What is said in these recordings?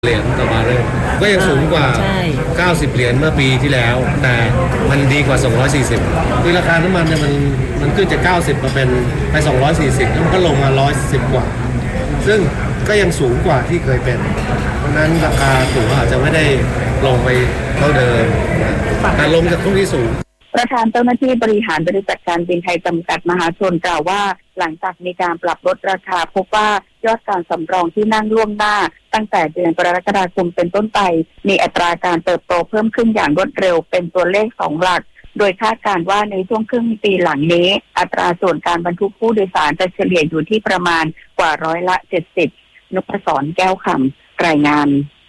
เหรียญต่อบาร์เรลก็ยังสูงกว่า90เหรียญเมื่อปีที่แล้วแต่มันดีกว่า240คือราคาน้ำมันเนี่ยมันขึ้นจาก90มาเป็นไป240แล้วมันก็ลงมา110กว่าซึ่งก็ยังสูงกว่าที่เคยเป็นเพราะนั้นราคาตั๋วอาจจะไม่ได้ลงไปเท่าเดิมแต่ลงจากช่วงที่สูงประธานเจ้าหน้าที่บริหารบริษัทการบินไทยจำกัดมหาชนกล่าวว่าหลังจากมีการปรับลดราคาพบว่ายอดการสำรองที่นั่งล่วงหน้าตั้งแต่เดือนกรกฎาคมเป็นต้นไปมีอัตราการเติบโตเพิ่มขึ้นอย่างรวดเร็วเป็นตัวเลข2หลักโดยคาดการณ์ว่าในช่วงครึ่งปีหลังนี้อัตราส่วนการบรรทุกผู้โดยสารจะเฉลี่ยอยู่ที่ประมาณกว่า70%นพศรแก้วคำรายงาน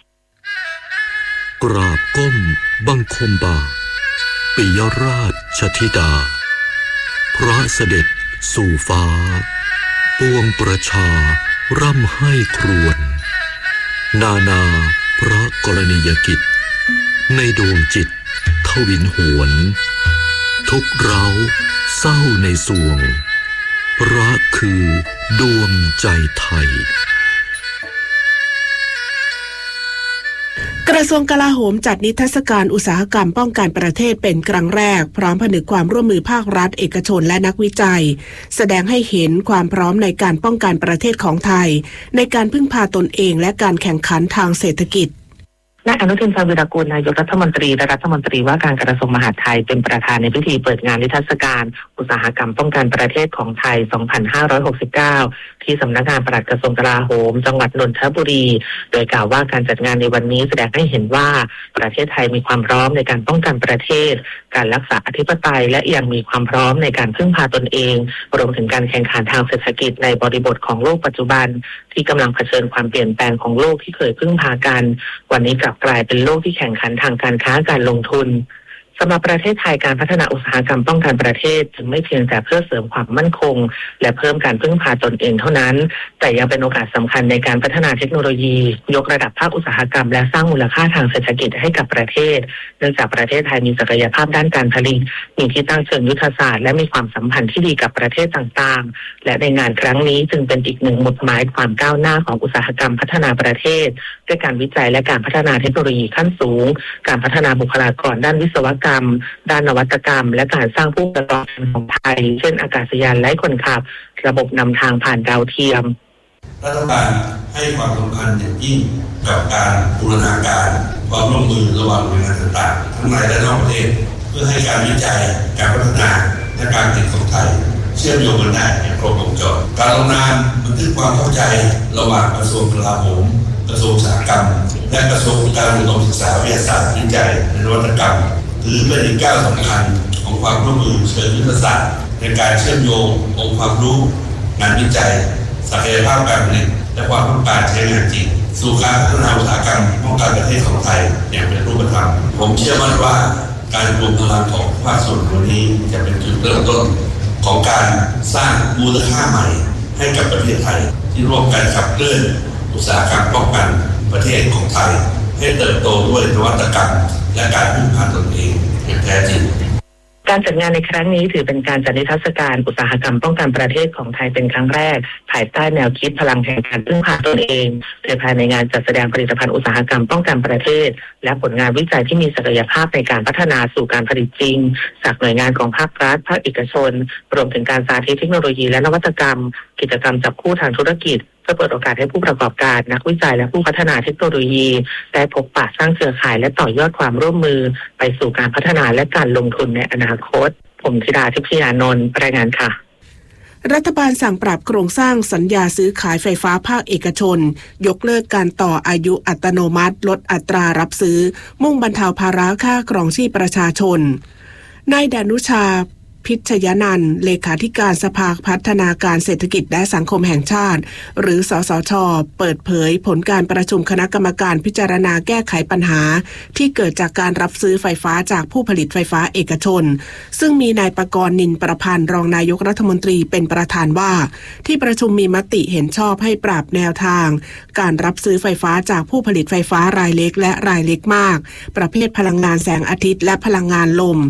กราบก้มบังคมบาทปิยราชธิดาพระเสด็จสู่ฟ้าปวงประชาร่ำให้ครวญนาพระกรณียกิจในดวงจิตทวินหวนทุกเร้าเศร้าในสวงรักคือดวงใจไทยกระทรวงกลาโหมจัดนิทรรศการอุตสาหกรรมป้องกันประเทศเป็นครั้งแรกพร้อมผนึกความร่วมมือภาครัฐเอกชนและนักวิจัยแสดงให้เห็นความพร้อมในการป้องกันประเทศของไทยในการพึ่งพาตนเองและการแข่งขันทางเศรษฐกิจนายอนุทินชาญวีรกูลนายกรัฐมนตรีและรัฐมนตรีว่าการกระทรวงมหาดไทยเป็นประธานในพิธีเปิดงานนิทรรศการอุตสาหกรรมป้องกันประเทศของไทย 2569 ที่สำนักงานปลัดกระทรวงกลาโหมจังหวัดนนทบุรีโดยกล่าวว่าการจัดงานในวันนี้แสดงให้เห็นว่าประเทศไทยมีความพร้อมในการป้องกันประเทศการรักษาอธิปไตยและยังมีความพร้อมในการพึ่งพาตนเองรวมถึงการแข่งขันทางเศรษฐกิจในบริบทของโลกปัจจุบันที่กำลังเผชิญความเปลี่ยนแปลงของโลกที่เคยพึ่งพากันวันนี้กลับกลายเป็นโลกที่แข่งขันทางการค้าการลงทุนสำหรับประเทศไทยการพัฒนาอุตสาหกรรมป้องกันประเทศจึงไม่เพียงแต่เพื่อเสริมความมั่นคงและเพิ่มการพึ่งพาตนเองเท่านั้นแต่ยังเป็นโอกาสสำคัญในการพัฒนาเทคโนโลยียกระดับภาคอุตสาหกรรมและสร้างมูลค่าทางเศรษฐกิจให้กับประเทศเนื่องจากประเทศไทยมีศักยภาพด้านการผลิตมีที่ตั้งเชิงยุทธศาสตร์และมีความสัมพันธ์ที่ดีกับประเทศต่างๆและในงานครั้งนี้จึงเป็นอีกหนึ่งหมุดหมายความก้าวหน้าของอุตสาหกรรมพัฒนาประเทศด้วยการวิจัยและการพัฒนาเทคโนโลยีขั้นสูงการพัฒนาบุคลากรด้านวิศวกรรมด้านนวัตกรรมและการสร้างผู้ประกอบการของไทยเช่นอากาศยานไร้คนขับระบบนำทางผ่านดาวเทียมรัฐบาลให้ความสำคัญอย่างยิ่งกับการบูรณาการความร่วมมือระหว่างหน่วยงานต่างๆทั้งในและนอกประเทศเพื่อให้การวิจัยการพัฒนาและการผลิตของไทยเชื่อมโยงกันได้อย่างครบวงจรการลงนามบันทึกความเข้าใจระหว่างกระทรวงกลาโหมกระทรวงอุตสาหกรรมและกระทรวงการอุดมศึกษาวิทยาศาสตร์วิจัยและนวัตกรรมถือเป็นอีกก้าวสำคัญของความร่วมมือเชิงยุทธศาสตร์ในการเชื่อมโยงองค์ความรู้งานวิจัยศักยภาพการผลิตและความต้องการใช้งานจริงสู่การพัฒนาอุตสาหกรรมป้องกันประเทศของไทยอย่างเป็นรูปธรรมผมเชื่อมั่นว่าการรวมพลังของภาคส่วนวันนี้จะเป็นจุดเริ่มต้นของการสร้างมูลค่าใหม่ให้กับประเทศไทยที่ร่วมกันขับเคลื่อนอุตสาหกรรมป้องกันประเทศของไทยให้เติบโตด้วยนวัตกรรมและการพึ่งพาตนเองอย่างแท้จริงการจัดงานในครั้งนี้ถือเป็นการจัดนิทรรศการอุตสาหกรรมป้องกันประเทศของไทยเป็นครั้งแรกภายใต้แนวคิดพลังแห่งการพึ่งพาตนเองโดยภายในงานจัดแสดงผลิตภัณฑ์อุตสาหกรรมป้องกันประเทศและผลงานวิจัยที่มีศักยภาพในการพัฒนาสู่การผลิตจริงจากหน่วยงานของภาครัฐภาคเอกชนรวมถึงการสาธิตเทคโนโลยีและนวัตกรรมกิจกรรมจับคู่ทางธุรกิจเพื่อเปิดโอกาสให้ผู้ประกอบการนักวิจัยและผู้พัฒนาเทคโนโลยีได้พบปะสร้างเครือข่ายและต่อยอดความร่วมมือไปสู่การพัฒนาและการลงทุนในอนาคตผมธิดาทิพยานนท์รายงานค่ะรัฐบาลสั่งปรับโครงสร้างสัญญาซื้อขายไฟฟ้าภาคเอกชนยกเลิกการต่ออายุอัตโนมัติลดอัตรารับซื้อมุ่งบรรเทาภาระค่าครองชีพประชาชนนายดานุชาพิชยนันท์เลขาธิการสภาพัฒนาการเศรษฐกิจและสังคมแห่งชาติหรือสสช.เปิดเผยผลการประชุมคณะกรรมการพิจารณาแก้ไขปัญหาที่เกิดจากการรับซื้อไฟฟ้าจากผู้ผลิตไฟฟ้าเอกชนซึ่งมีนายปกรณ์นินประพันธ์รองนายกรัฐมนตรีเป็นประธานว่าที่ประชุมมีมติเห็นชอบให้ปรับแนวทางการรับซื้อไฟฟ้าจากผู้ผลิตไฟฟ้ารายเล็กและรายเล็กมากประเภทพลังงานแสงอาทิตย์และพลังงานลม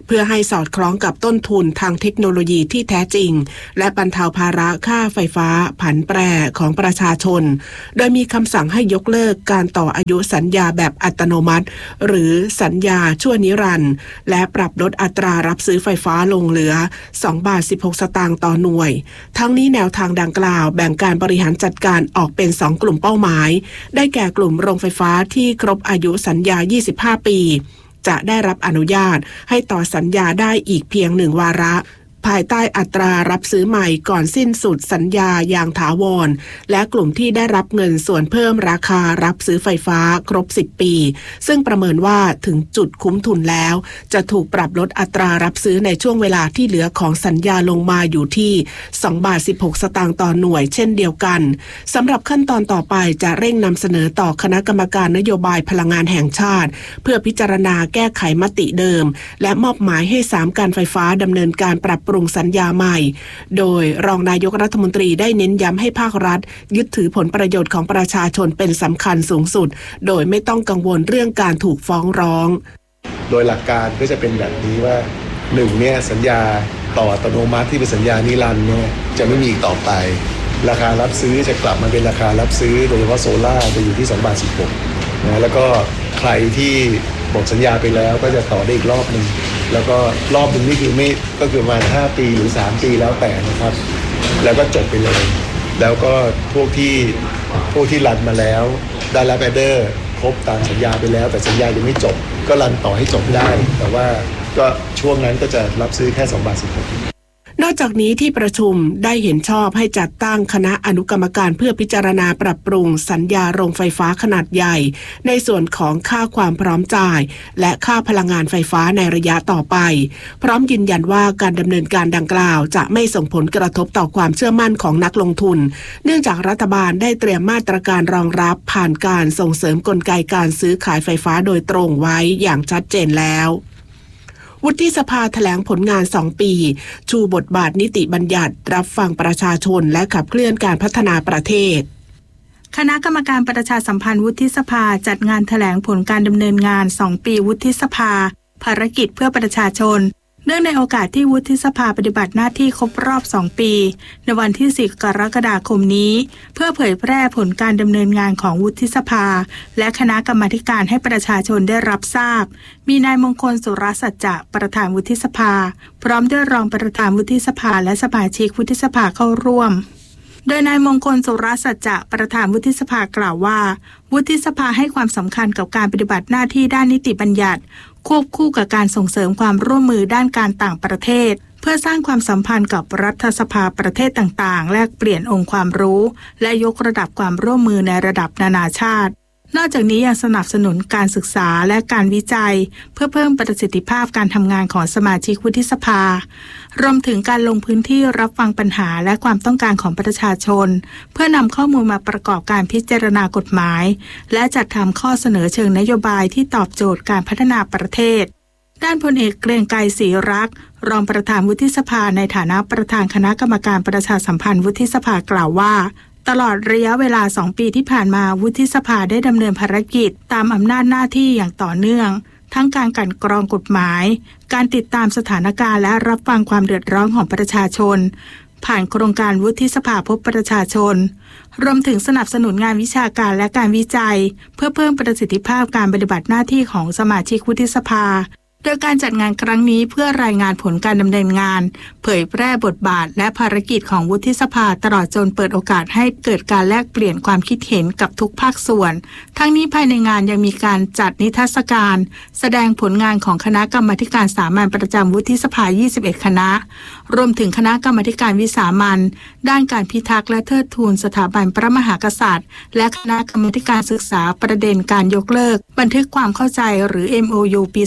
เพื่อให้สอดคล้องกับต้นทุนทางเทคโนโลยีที่แท้จริงและบรรเทาภาระค่าไฟฟ้าผันแปรของประชาชนโดยมีคำสั่งให้ยกเลิกการต่ออายุสัญญาแบบอัตโนมัติหรือสัญญาชั่วนิรันดร์และปรับลดอัตรารับซื้อไฟฟ้าลงเหลือ2 บาท 16 สตางค์ต่อหน่วยทั้งนี้แนวทางดังกล่าวแบ่งการบริหารจัดการออกเป็น2 กลุ่มเป้าหมายได้แก่กลุ่มโรงไฟฟ้าที่ครบอายุสัญญา25 ปีจะได้รับอนุญาตให้ต่อสัญญาได้อีกเพียง1 วาระภายใต้อัตรารับซื้อใหม่ก่อนสิ้นสุดสัญญาอย่างถาวรและกลุ่มที่ได้รับเงินส่วนเพิ่มราคารับซื้อไฟฟ้าครบ10 ปีซึ่งประเมินว่าถึงจุดคุ้มทุนแล้วจะถูกปรับลดอัตรารับซื้อในช่วงเวลาที่เหลือของสัญญาลงมาอยู่ที่2 บาท 16 สตางค์ต่อหน่วยเช่นเดียวกันสำหรับขั้นตอนต่อไปจะเร่งนำเสนอต่อคณะกรรมการนโยบายพลังงานแห่งชาติเพื่อพิจารณาแก้ไขมติเดิมและมอบหมายให้3 การไฟฟ้าดำเนินการปรับปรุงสัญญาใหม่โดยรองนายกรัฐมนตรีได้เน้นย้ำให้ภาครัฐยึดถือผลประโยชน์ของประชาชนเป็นสำคัญสูงสุดโดยไม่ต้องกังวลเรื่องการถูกฟ้องร้องโดยหลักการก็จะเป็นแบบนี้ว่า1เนี่ยสัญญาต่ออัตโนมัติที่เป็นสัญญานิรันดร์เนี่ยจะไม่มีอีกต่อไปราคารับซื้อจะกลับมาเป็นราคารับซื้อโดยเฉพาะโซล่าจะอยู่ที่2 บาท 16นะแล้วก็ใครที่หมดสัญญาไปแล้วก็จะต่อได้อีกรอบนึงแล้วก็รอบนึงนี่คือไม่ก็คือประมาณ5 ปีหรือ3 ปีแล้วแต่นะครับแล้วก็จบไปเลยแล้วก็พวกที่รันมาแล้วได้รับออเดอร์ครบตามสัญญาไปแล้วแต่สัญญายังไม่จบก็รันต่อให้จบได้แต่ว่าก็ช่วงนั้นก็จะรับซื้อแค่2 บาท 16 นอกจากนี้ที่ประชุมได้เห็นชอบให้จัดตั้งคณะอนุกรรมการเพื่อพิจารณาปรับปรุงสัญญาโรงไฟฟ้าขนาดใหญ่ในส่วนของค่าความพร้อมจ่ายและค่าพลังงานไฟฟ้าในระยะต่อไปพร้อมยืนยันว่าการดำเนินการดังกล่าวจะไม่ส่งผลกระทบต่อความเชื่อมั่นของนักลงทุนเนื่องจากรัฐบาลได้เตรียมมาตรการรองรับผ่านการส่งเสริมกลไกการซื้อขายไฟฟ้าโดยตรงไว้อย่างชัดเจนแล้ววุฒิสภาแถลงผลงาน2 ปีชูบทบาทนิติบัญญัติรับฟังประชาชนและขับเคลื่อนการพัฒนาประเทศคณะกรรมการประชาสัมพันธ์วุฒิสภาจัดงานแถลงผลการดำเนินงาน2 ปีวุฒิสภาภารกิจเพื่อประชาชนเนื่องในโอกาสที่วุฒิสภาปฏิบัติหน้าที่ครบรอบ2 ปีในวันที่10 กรกฎาคมนี้เพื่อเผยแพร่ผลการดำเนินงานของวุฒิสภาและคณะกรรมาธิการให้ประชาชนได้รับทราบมีนายมงคลสุรสัจจะประธานวุฒิสภาพร้อมด้วยรองประธานวุฒิสภาและสมาชิกวุฒิสภาเข้าร่วมโดยนายมงคลสุรสัจจะประธานวุฒิสภากล่าวว่าวุฒิสภาให้ความสำคัญกับการปฏิบัติหน้าที่ด้านนิติบัญญัติควบคู่กับการส่งเสริมความร่วมมือด้านการต่างประเทศเพื่อสร้างความสัมพันธ์กับรัฐสภาประเทศต่างๆแลกเปลี่ยนองค์ความรู้และยกระดับความร่วมมือในระดับนานาชาตินอกจากนี้ยังสนับสนุนการศึกษาและการวิจัยเพื่อเพิ่มประสิทธิภาพการทำงานของสมาชิกวุฒิสภารวมถึงการลงพื้นที่รับฟังปัญหาและความต้องการของประชาชนเพื่อนำข้อมูลมาประกอบการพิจารณากฎหมายและจัดทำข้อเสนอเชิงนโยบายที่ตอบโจทย์การพัฒนาประเทศด้านพลเอกเกรียงไกรศรีรักษ์รองประธานวุฒิสภาในฐานะประธานคณะกรรมการประชาสัมพันธ์วุฒิสภากล่าวว่าตลอดระยะเวลา2 ปีที่ผ่านมาวุฒิสภาได้ดำเนินภารกิจตามอำนาจหน้าที่อย่างต่อเนื่องทั้งการกลั่นกรองกฎหมายการติดตามสถานการณ์และรับฟังความเดือดร้อนของประชาชนผ่านโครงการวุฒิสภาพบประชาชนรวมถึงสนับสนุนงานวิชาการและการวิจัยเพื่อเพิ่มประสิทธิภาพการปฏิบัติหน้าที่ของสมาชิกวุฒิสภาโดยการจัดงานครั้งนี้เพื่อรายงานผลการดำเนินงานเผยแพร่บทบาทและภารกิจของวุฒิสภาตลอดจนเปิดโอกาสให้เกิดการแลกเปลี่ยนความคิดเห็นกับทุกภาคส่วนทั้งนี้ภายในงานยังมีการจัดนิทรรศการแสดงผลงานของคณะกรรมาธิการสามัญประจำวุฒิสภา21 คณะรวมถึงคณะกรรมาธิการวิสามัญด้านการพิทักษ์และเทิดทูนสถาบันพระมหากษัตริย์และคณะกรรมาธิการศึกษาประเด็นการยกเลิกบันทึกความเข้าใจหรือ MOU ปี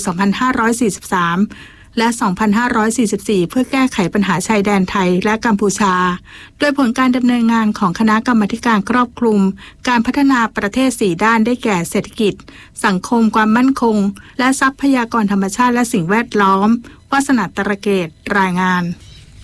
2543 และ 2544 เพื่อแก้ไขปัญหาชายแดนไทยและกัมพูชาโดยผลการดำเนินงานของคณะกรรมาธิการครอบคลุมการพัฒนาประเทศ4ด้านได้แก่เศรษฐกิจสังคมความมั่นคงและทรัพยากรธรรมชาติและสิ่งแวดล้อมวาสนาตระเกตรายงาน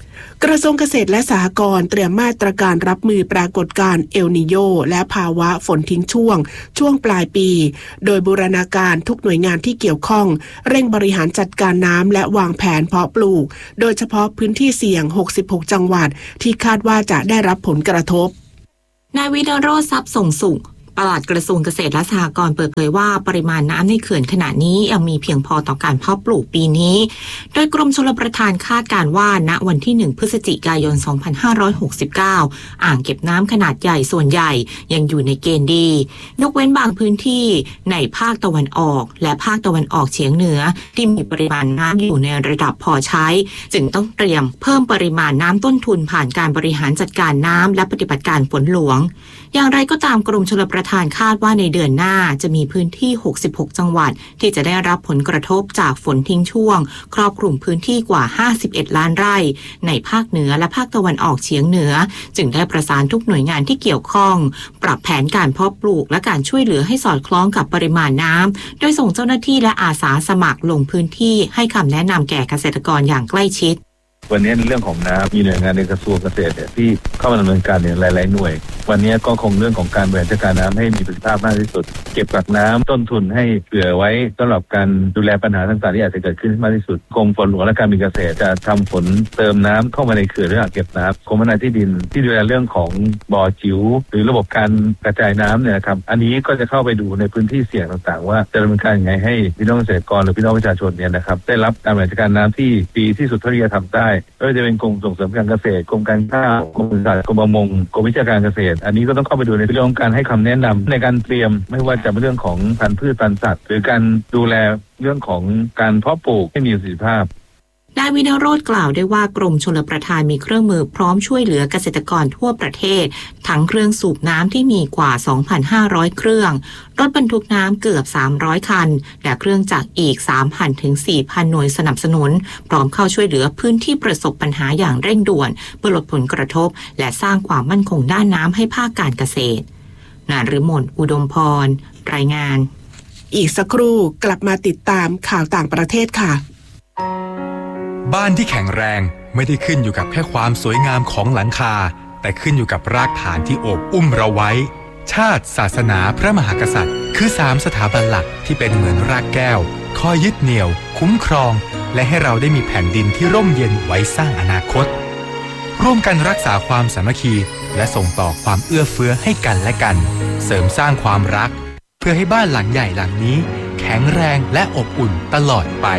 กระทรวงเกษตรและสหกรณ์เตรียมมาตรการรับมือปรากฏการณ์เอลนีโญและภาวะฝนทิ้งช่วงปลายปีโดยบูรณาการทุกหน่วยงานที่เกี่ยวข้องเร่งบริหารจัดการน้ำและวางแผนเพาะปลูกโดยเฉพาะพื้นที่เสี่ยง66จังหวัดที่คาดว่าจะได้รับผลกระทบนายวิโรจน์ทรัพย์ส่งสุขปลัดกระทรวงเกษตรและสหกรณ์เปิดเผยว่าปริมาณน้ำในเขื่อนขณะนี้ยังมีเพียงพอต่อการเพาะปลูกปีนี้โดยกรมชลประทานคาดการณ์ว่าณวันที่1พฤศจิกายน2569อ่างเก็บน้ำขนาดใหญ่ส่วนใหญ่ยังอยู่ในเกณฑ์ดียกเว้นบางพื้นที่ในภาคตะวันออกและภาคตะวันออกเฉียงเหนือที่มีปริมาณน้ำอยู่ในระดับพอใช้จึงต้องเตรียมเพิ่มปริมาณน้ำต้นทุนผ่านการบริหารจัดการน้ำและปฏิบัติการฝนหลวงอย่างไรก็ตามกรมชลประทานคาดว่าในเดือนหน้าจะมีพื้นที่66จังหวัดที่จะได้รับผลกระทบจากฝนทิ้งช่วงครอบคลุมพื้นที่กว่า51ล้านไร่ในภาคเหนือและภาคตะวันออกเฉียงเหนือจึงได้ประสานทุกหน่วยงานที่เกี่ยวข้องปรับแผนการเพาะปลูกและการช่วยเหลือให้สอดคล้องกับปริมาณน้ำโดยส่งเจ้าหน้าที่และอาสาสมัครลงพื้นที่ให้คำแนะนำแก่เกษตรกรอย่างใกล้ชิดวันนี้ในเรื่องของน้ำมีหน่วยงานในกระทรวงเกษตรที่เข้ามาดำเนินการหลายๆหน่วยวันนี้ก็คงเรื่องของการบริหารจัดการน้ำให้มีประสิทธิภาพมากที่สุดเก็บกักน้ำต้นทุนให้เผื่อไว้สำหรับการดูแลปัญหาต่างๆที่อาจจะเกิดขึ้นมากที่สุดกรมฝนหลวงและการบินเกษตรจะทำฝนเติมน้ำเข้ามาในเขื่อนหรืออ่างเก็บน้ำกรมพัฒนาที่ดินที่ดูแลเรื่องของบ่อจิ๋วหรือระบบการกระจายน้ำเนี่ยครับอันนี้ก็จะเข้าไปดูในพื้นที่เสี่ยงต่างๆว่าจะดำเนินการยังไงให้พี่น้องเกษตรกรหรือพี่น้องประชาชนเนี่ยนะครับได้รับการบริหารจัดการน้ำที่ดีที่สุดเท่าที่จะทำได้ไม่ว่าจะเป็นกรมส่งเสริมการเกษตรกรมการข้าวกรมปศุสัตว์กรมประมงกรมวิชาการเกษตรอันนี้ก็ต้องเข้าไปดูในเรื่องของการให้คำแนะนำในการเตรียมไม่ว่าจะเป็นเรื่องของพันธุ์พืชพันธุ์สัตว์หรือการดูแลเรื่องของการเพาะปลูกให้มีประสิทธิภาพนายวินโรจน์กล่าวด้วยว่ากรมชลประทานมีเครื่องมือพร้อมช่วยเหลือเกษตรกรทั่วประเทศทั้งเครื่องสูบน้ำที่มีกว่า 2,500 เครื่องรถบรรทุกน้ำเกือบ300คันและเครื่องจักรอีก 3,000 ถึง 4,000 หน่วยสนับสนุนพร้อมเข้าช่วยเหลือพื้นที่ประสบปัญหาอย่างเร่งด่วนเพื่อลดผลกระทบและสร้างความมั่นคงด้านน้ำให้ภาคการเกษตรนฤมลอุดมพรรายงานอีกสักครู่กลับมาติดตามข่าวต่างประเทศค่ะบ้านที่แข็งแรงไม่ได้ขึ้นอยู่กับแค่ความสวยงามของหลังคาแต่ขึ้นอยู่กับรากฐานที่โอบอุ้มเราไว้ชาติศาสนาพระมหากษัตริย์คือ3สถาบันหลักที่เป็นเหมือนรากแก้วคอยยึดเหนี่ยวคุ้มครองและให้เราได้มีแผ่นดินที่ร่มเย็นไว้สร้างอนาคตร่วมกันรักษาความสามัคคีและส่งต่อความเอื้อเฟื้อให้กันและกันเสริมสร้างความรักเพื่อให้บ้านหลังใหญ่หลังนี้แข็งแรงและอบอุ่นตลอดไป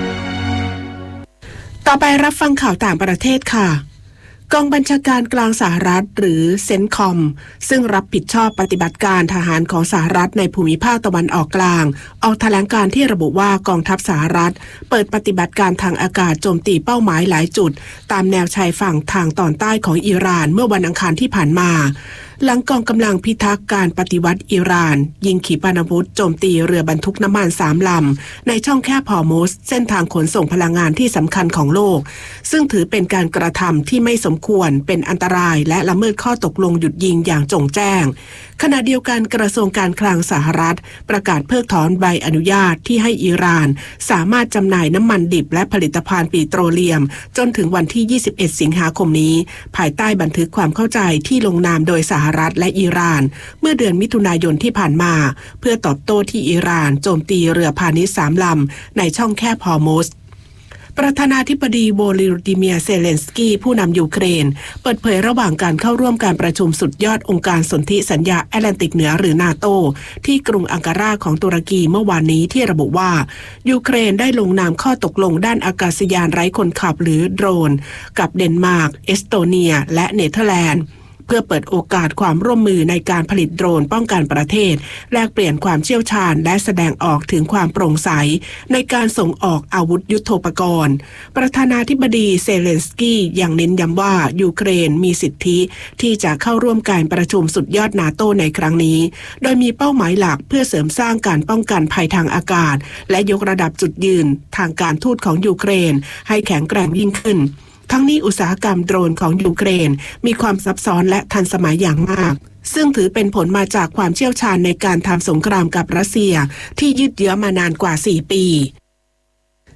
ต่อไปรับฟังข่าวต่างประเทศค่ะกองบัญชาการกลางสหรัฐหรือเซนคอมซึ่งรับผิดชอบปฏิบัติการทหารของสหรัฐในภูมิภาคตะวันออกกลางออกแถลงการที่ระบุว่ากองทัพสหรัฐเปิดปฏิบัติการทางอากาศโจมตีเป้าหมายหลายจุดตามแนวชายฝั่งทางตอนใต้ของอิหร่านเมื่อวันอังคารที่ผ่านมาหลังกองกำลังพิทักษ์การปฏิวัติอิหร่านยิงขีปนาวุธโจมตีเรือบรรทุกน้ำมัน3ลำในช่องแคบฮอร์มุสเส้นทางขนส่งพลังงานที่สำคัญของโลกซึ่งถือเป็นการกระทำที่ไม่สมควรเป็นอันตรายและละเมิดข้อตกลงหยุดยิงอย่างจงแจ้งขณะเดียวกันกระทรวงการคลังสหรัฐประกาศเพิกถอนใบอนุญาตที่ให้อิหร่านสามารถจำหน่ายน้ำมันดิบและผลิตภัณฑ์ปิโตรเลียมจนถึงวันที่21สิงหาคมนี้ภายใต้บันทึกความเข้าใจที่ลงนามโดยสหรัฐและอิหร่านเมื่อเดือนมิถุนายนที่ผ่านมาเพื่อตอบโต้ที่อิหร่านโจมตีเรือพาณิชย์3ลำในช่องแคบฮอร์มุสประธานาธิบดีโวลิดิเมียร์เซเลนสกี้ผู้นำยูเครนเปิดเผยระหว่างการเข้าร่วมการประชุมสุดยอดองค์การสนธิสัญญาแอตแลนติกเหนือหรือนาโตที่กรุงอังการาของตุรกีเมื่อวานนี้ที่ระบุว่ายูเครนได้ลงนามข้อตกลงด้านอากาศยานไร้คนขับหรือโดรนกับเดนมาร์กเอสโตเนียและเนเธอร์แลนด์เพื่อเปิดโอกาสความร่วมมือในการผลิตโดรนป้องกันประเทศแลกเปลี่ยนความเชี่ยวชาญและแสดงออกถึงความโปร่งใสในการส่งออกอาวุธยุทโธปกรณ์ประธานาธิบดีเซเลนสกี้ยังเน้นย้ำว่ายูเครนมีสิทธิที่จะเข้าร่วมการประชุมสุดยอดนาโตในครั้งนี้โดยมีเป้าหมายหลักเพื่อเสริมสร้างการป้องกันภัยทางอากาศและยกระดับจุดยืนทางการทูตของยูเครนให้แข็งแกร่งยิ่งขึ้นทั้งนี้อุตสาหกรรมโดรนของยูเครนมีความซับซ้อนและทันสมัยอย่างมากซึ่งถือเป็นผลมาจากความเชี่ยวชาญในการทำสงครามกับรัสเซียที่ยืดเยื้อมานานกว่า4 ปี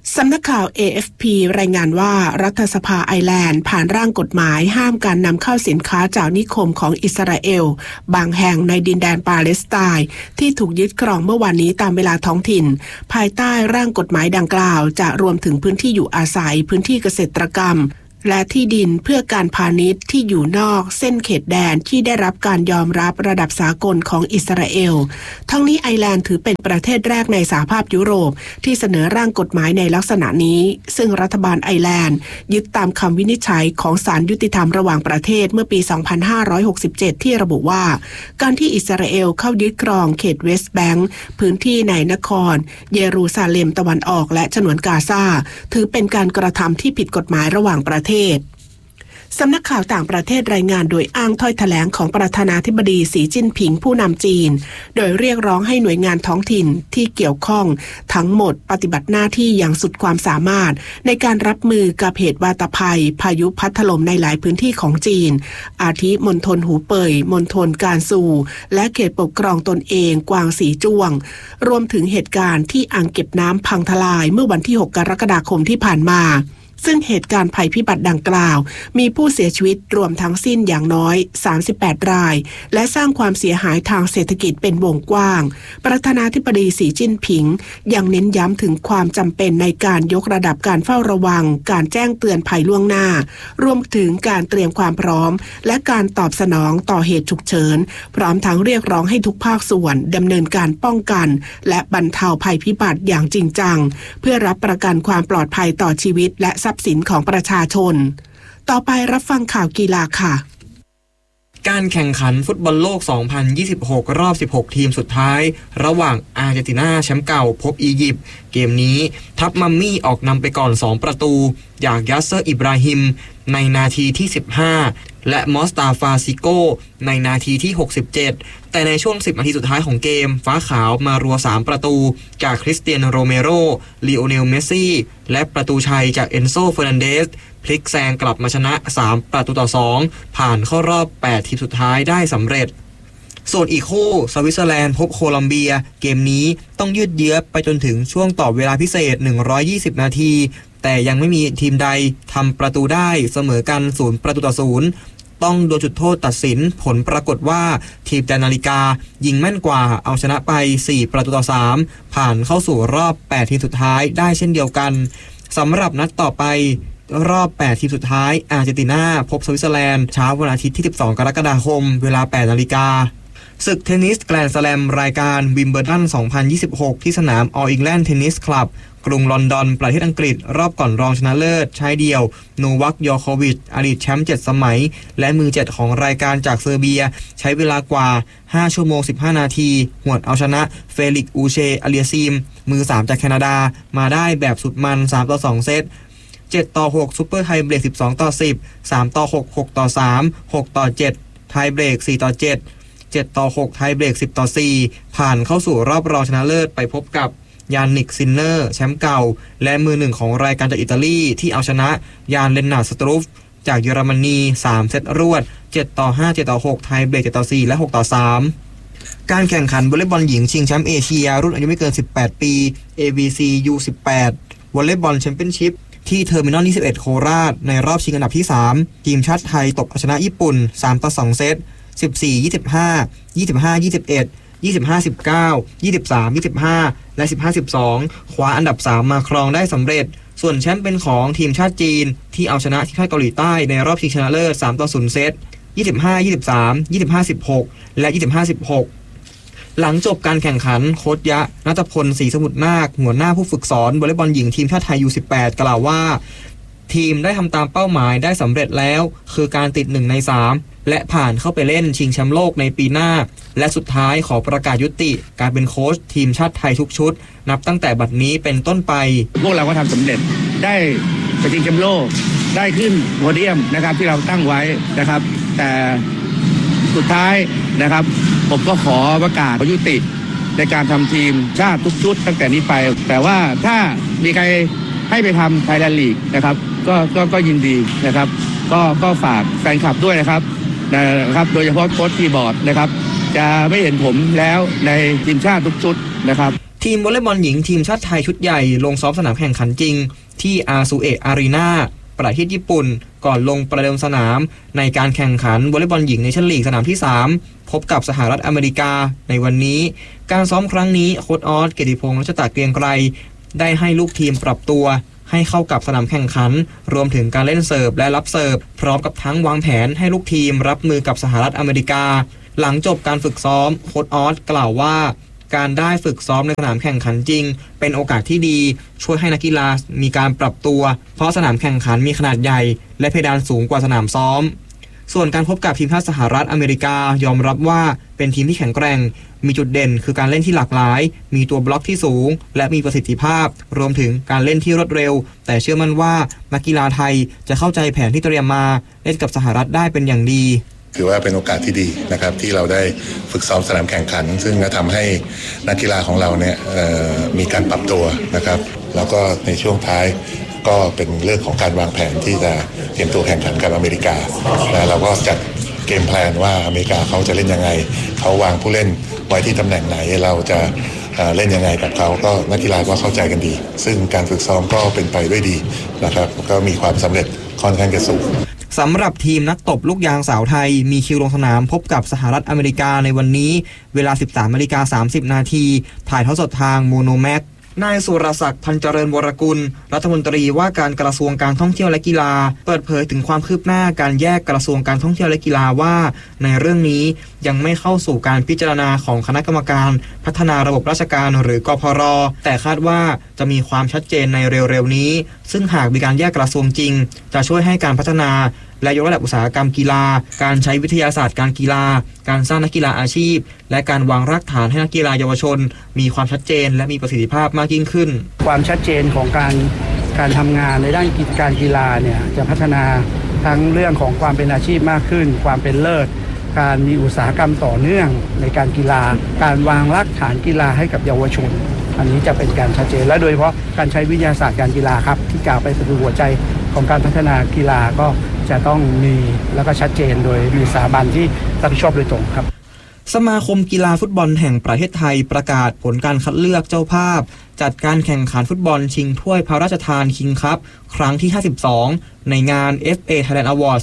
สำนักข่าว AFP รายงานว่ารัฐสภาไอร์แลนด์ผ่านร่างกฎหมายห้ามการนำเข้าสินค้าจากนิคมของอิสราเอลบางแห่งในดินแดนปาเลสไตน์ที่ถูกยึดครองเมื่อวานนี้ตามเวลาท้องถิ่นภายใต้ร่างกฎหมายดังกล่าวจะรวมถึงพื้นที่อยู่อาศัยพื้นที่เกษตรกรรมและที่ดินเพื่อการพาณิชย์ที่อยู่นอกเส้นเขตแดนที่ได้รับการยอมรับระดับสากลของอิสราเอลทั้งนี้ไอร์แลนด์ถือเป็นประเทศแรกในสหภาพยุโรปที่เสนอร่างกฎหมายในลักษณะนี้ซึ่งรัฐบาลไอร์แลนด์ยึดตามคำวินิจฉัยของศาลยุติธรรมระหว่างประเทศเมื่อปี 2567 ที่ระบุว่าการที่อิสราเอลเข้ายึดครองเขตเวสต์แบงค์พื้นที่ในนครเยรูซาเล็มตะวันออกและฉนวนกาซาถือเป็นการกระทำที่ผิดกฎหมายระหว่างประเทศสำนักข่าวต่างประเทศรายงานโดยอ้างถ้อยแถลงของประธานาธิบดีสีจิ้นผิงผู้นำจีนโดยเรียกร้องให้หน่วยงานท้องถิ่นที่เกี่ยวข้องทั้งหมดปฏิบัติหน้าที่อย่างสุดความสามารถในการรับมือกับเหตุวาตภัยพายุพัดถล่มในหลายพื้นที่ของจีนอาทิมณฑลหูเป่ยมณฑลกานซูและเขตปกครองตนเองกวางสีจ้วงรวมถึงเหตุการณ์ที่อ่างเก็บน้ำพังทลายเมื่อวันที่ 6 กรกฎาคมที่ผ่านมาซึ่งเหตุการณ์ภัยพิบัติดังกล่าวมีผู้เสียชีวิตรวมทั้งสิ้นอย่างน้อย38รายและสร้างความเสียหายทางเศรษฐกิจเป็นวงกว้างประธานาธิบดีสีจิ้นผิงยังเน้นย้ำถึงความจำเป็นในการยกระดับการเฝ้าระวังการแจ้งเตือนภัยล่วงหน้ารวมถึงการเตรียมความพร้อมและการตอบสนองต่อเหตุฉุกเฉินพร้อมทั้งเรียกร้องให้ทุกภาคส่วนดำเนินการป้องกันและบรรเทาภัยพิบัติอย่างจริงจังเพื่อรับประกันความปลอดภัยต่อชีวิตและทรัพย์สินของประชาชนต่อไปรับฟังข่าวกีฬาค่ะการแข่งขันฟุตบอลโลก 2026 รอบ 16 ทีมสุดท้ายระหว่างอาร์เจนตินาแชมป์เก่าพบอียิปต์เกมนี้ทัพมัมมี่ออกนำไปก่อน 2 ประตูจากยัสเซอร์อิบราฮิมในนาทีที่ 15 และมอสตาฟาซิโกในนาทีที่ 67 แต่ในช่วง 10 นาทีสุดท้ายของเกมฟ้าขาวมารัว 3 ประตูจากคริสเตียโนโรเมโรลีโอเนลเมสซี่และประตูชัยจากเอนโซเฟอร์นันเดสพลิกแซงกลับมาชนะ3 ประตูต่อ 2ผ่านเข้ารอบ 8 ทีมสุดท้ายได้สำเร็จส่วนอีกคู่สวิตเซอร์แลนด์พบโคลัมเบียเกมนี้ต้องยืดเยื้อไปจนถึงช่วงต่อเวลาพิเศษ120นาทีแต่ยังไม่มีทีมใดทำประตูได้เสมอกัน0 ประตูต่อ 0ต้องโดนจุดโทษตัดสินผลปรากฏว่าทีมแดนนาฬิกายิงแม่นกว่าเอาชนะไป4 ประตูต่อ 3ผ่านเข้าสู่รอบ8ทีมสุดท้ายได้เช่นเดียวกันสำหรับนัดต่อไปรอบ8ทีมสุดท้ายอาร์เจนตินาพบสวิตเซอร์แลนด์เช้าวันอาทิตย์ที่12 กรกฎาคมเวลา 8 นาฬิกาศึกเทนนิสแกรนด์สแลมรายการวิมเบิลดัน 2026 ที่สนามออลอิงแลนด์เทนนิสคลับกรุงลอนดอนประเทศอังกฤษรอบก่อนรองชนะเลิศชายเดี่ยวโนวัค ยอโควิชอดีตแชมป์7 สมัยและมือ7ของรายการจากเซอร์เบียใช้เวลากว่า5 ชั่วโมง 15 นาทีหวดเอาชนะเฟลิกซ์ อูเช อเลียซีมมือ3จากแคนาดามาได้แบบสุดมัน3-2 เซต7-6ซุปเปอร์ไทเบรก12-10 3-6 6-3 6-7ไทเบรก4-7 7-6ไทเบรก10-4ผ่านเข้าสู่รอบรองชนะเลิศไปพบกับยานนิกซินเนอร์แชมป์เก่าและมือหนึ่งของรายการจากอิตาลีที่เอาชนะยานเลนนาร์ด สตรูฟจากเยอรมนี3 เซตรวด 7-5 7-6ไทเบรก7-4และ6-3การแข่งขันวอลเลย์บอลหญิงชิงแชมป์เอเชียรุ่นอายุไม่เกิน18ปี AVC U18 วอลเลย์บอลแชมเปี้ยนชิพที่เทอร์มินอล21โคราชในรอบชิงอันดับที่3ทีมชาติไทยตบเอาชนะญี่ปุ่น3-2 เซต14-25 25-21 25-19 23-25 และ 15-12 คว้าอันดับ 3 มาครองได้สำเร็จส่วนแชมป์เป็นของทีมชาติจีนที่เอาชนะทีมชาติเกาหลีใต้ในรอบชิงชนะเลิศ3-0 เซต25-23 25-16 และ 25-16 หลังจบการแข่งขันโค้ชยะณัฐพล ศรีสมุทรนาคหัวหน้าผู้ฝึกสอนวอลเลย์บอลหญิงทีมชาติไทย U18 กล่าวว่าทีมได้ทำตามเป้าหมายได้สำเร็จแล้วคือการติด1 ใน 3และผ่านเข้าไปเล่นชิงแชมป์โลกในปีหน้าและสุดท้ายขอประกาศยุติการเป็นโค้ชทีมชาติไทยทุกชุดนับตั้งแต่บัดนี้เป็นต้นไปพวกเราก็ทำสำเร็จได้ไปชิงแชมป์โลกได้ขึ้นโพเดียมนะครับที่เราตั้งไว้นะครับแต่สุดท้ายนะครับผมก็ขอประกาศยุติในการทำทีมชาติทุกชุดตั้งแต่นี้ไปแต่ว่าถ้ามีใครให้ไปทำไทยแลนด์ลีกนะครับก็ยินดีนะครับก็ฝากแฟนคลับด้วยนะครับโดยเฉพาะโค้ชทีบอร์ดนะครับจะไม่เห็นผมแล้วในทีมชาติทุกชุดนะครับทีมวอลเลย์บอลหญิงทีมชาติไทยชุดใหญ่ลงซ้อมสนามแข่งขันจริงที่อาซูเอะอารีนาประเทศญี่ปุ่นก่อนลงประเดิมสนามในการแข่งขันวอลเลย์บอลหญิงในชั้นลีกสนามที่3พบกับสหรัฐอเมริกาในวันนี้การซ้อมครั้งนี้โค้ชออสเกียรติพงษ์รัชตะเกรียงไกรได้ให้ลูกทีมปรับตัวให้เข้ากับสนามแข่งขันรวมถึงการเล่นเสิร์ฟและรับเสิร์ฟพร้อมกับทั้งวางแผนให้ลูกทีมรับมือกับสหรัฐอเมริกาหลังจบการฝึกซ้อมโค้ชออสกล่าวว่าการได้ฝึกซ้อมในสนามแข่งขันจริงเป็นโอกาสที่ดีช่วยให้นักกีฬามีการปรับตัวเพราะสนามแข่งขันมีขนาดใหญ่และเพดานสูงกว่าสนามซ้อมส่วนการพบกับทีมชาติสหรัฐอเมริกายอมรับว่าเป็นทีมที่แข็งแกร่งมีจุดเด่นคือการเล่นที่หลากหลายมีตัวบล็อกที่สูงและมีประสิทธิภาพรวมถึงการเล่นที่รวดเร็วแต่เชื่อมั่นว่านักกีฬาไทยจะเข้าใจแผนที่เตรียมมาเล่นกับสหรัฐได้เป็นอย่างดีถือว่าเป็นโอกาสที่ดีนะครับที่เราได้ฝึกซ้อมสนามแข่งขันซึ่งจะทำให้นักกีฬาของเราเนี่ยมีการปรับตัวนะครับแล้วก็ในช่วงท้ายก็เป็นเรื่องของการวางแผนที่จะเตรียมตัวแข่งขันกับอเมริกาเราก็จัดเกมแพลนว่าอเมริกาเขาจะเล่นยังไงเขาวางผู้เล่นไว้ที่ตำแหน่งไหนเราจะเล่นยังไงกับเขาก็นักกีฬาก็เข้าใจกันดีซึ่งการฝึกซ้อมก็เป็นไปด้วยดีนะครับก็มีความสำเร็จค่อนข้างจะสูงสำหรับทีมนักตบลูกยางสาวไทยมีคิวลงสนามพบกับสหรัฐอเมริกาในวันนี้เวลา 13:30 น.ถ่ายทอดสดทางโมโนแม็กนายสุรศักดิ์พันเจริญวรกุลรัฐมนตรีว่าการกระทรวงการท่องเที่ยวและกีฬาเปิดเผยถึงความคืบหน้าการแยกกระทรวงการท่องเที่ยวและกีฬาว่าในเรื่องนี้ยังไม่เข้าสู่การพิจารณาของคณะกรรมการพัฒนาระบบราชการหรือกพร.แต่คาดว่าจะมีความชัดเจนในเร็วๆนี้ซึ่งหากมีการแยกกระทรวงจริงจะช่วยให้การพัฒนาและยกระดับอุตสาหกรรมกีฬาการใช้วิทยาศาสตร์การกีฬาการสร้างนักกีฬาอาชีพและการวางรากฐานให้นักกีฬาเยาวชนมีความชัดเจนและมีประสิทธิภาพมากยิ่งขึ้นความชัดเจนของการทำงานในด้านการกีฬาเนี่ยจะพัฒนาทั้งเรื่องของความเป็นอาชีพมากขึ้นความเป็นเลิศการมีอุตสาหกรรมต่อเนื่องในการกีฬาการวางรากฐานกีฬาให้กับเยาวชนอันนี้จะเป็นการชัดเจนและโดยเฉพาะการใช้วิทยาศาสตร์การกีฬาครับที่กล่าวไปเป็นหัวใจของการพัฒนากีฬาก็จะต้องมีแล้วก็ชัดเจนโดยมีสถาบันที่รับผิดชอบโดยตรงครับสมาคมกีฬาฟุตบอลแห่งประเทศไทยประกาศผลการคัดเลือกเจ้าภาพจัดการแข่งขันฟุตบอลชิงถ้วยพระราชทานคิงคัพครั้งที่52ในงาน FA Thailand Award